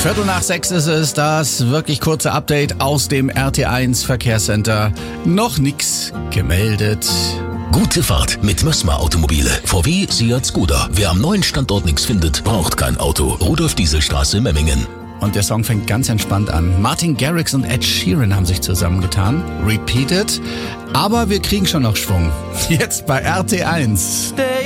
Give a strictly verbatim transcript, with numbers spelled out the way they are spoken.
Viertel nach sechs ist es, das wirklich kurze Update aus dem R T eins Verkehrscenter. Noch nix gemeldet. Gute Fahrt mit Mössmer Automobile. V W, Seat, Skoda. Wer am neuen Standort nichts findet, braucht kein Auto. Rudolf-Diesel-Straße, Memmingen. Und der Song fängt ganz entspannt an. Martin Garrix und Ed Sheeran haben sich zusammengetan. Repeated. Aber wir kriegen schon noch Schwung. Jetzt bei R T eins.